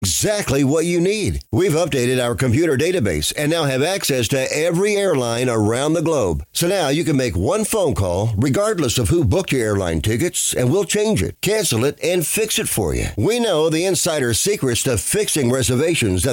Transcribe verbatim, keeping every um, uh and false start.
Exactly what you need. We've updated our computer database and now have access to every airline around the globe. So now you can make one phone call regardless of who booked your airline tickets, and we'll change it, cancel it, and fix it for you. We know the insider secrets to fixing reservations that